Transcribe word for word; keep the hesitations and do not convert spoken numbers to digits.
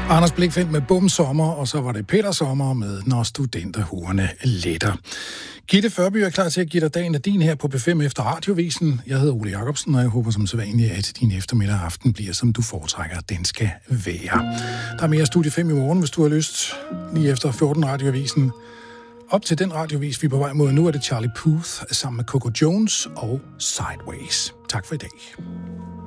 Anders Blichfeldt med Bum Sommer, og så var det Peter Sommer med Når studenterhuerne letter. Gitte Førby er klar til at give dig dagen af din her på B fem efter Radiovisen. Jeg hedder Ole Jacobsen, og jeg håber som sædvanligt, at din eftermiddag og aften bliver, som du foretrækker, den skal være. Der er mere Studie fem i morgen, hvis du har lyst, lige efter fjorten Radiovisen. Op til den radiovis, vi er på vej mod nu, er det Charlie Puth sammen med Coco Jones og Sideways. Tak for i dag.